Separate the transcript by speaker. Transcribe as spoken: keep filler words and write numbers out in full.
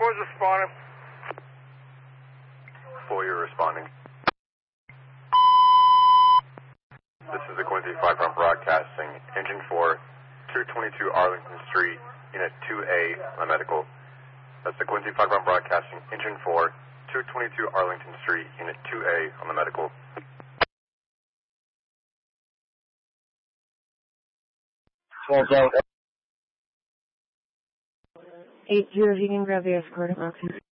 Speaker 1: four's responding.
Speaker 2: four, you're responding. This is the Quincy five from Broadcasting, Engine four, two twenty-two Arlington Street, Unit two A on medical. That's the Quincy five from Broadcasting, Engine four, two twenty-two Arlington Street, Unit two A on the medical.
Speaker 3: Eight zero, you can grab the escort at Moxie.